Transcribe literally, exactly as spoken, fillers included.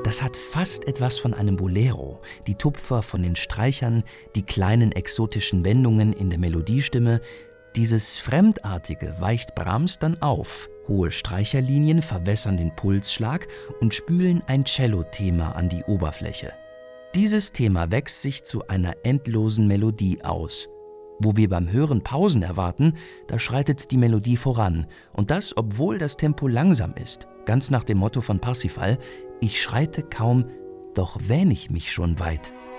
Das hat fast etwas von einem Bolero. Die Tupfer von den Streichern, die kleinen exotischen Wendungen in der Melodiestimme. Dieses Fremdartige weicht Brahms dann auf. Hohe Streicherlinien verwässern den Pulsschlag und spülen ein Cello-Thema an die Oberfläche. Dieses Thema wächst sich zu einer endlosen Melodie aus. Wo wir beim Hören Pausen erwarten, da schreitet die Melodie voran. Und das, obwohl das Tempo langsam ist. Ganz nach dem Motto von Parsifal: Ich schreite kaum, doch wähn ich mich schon weit.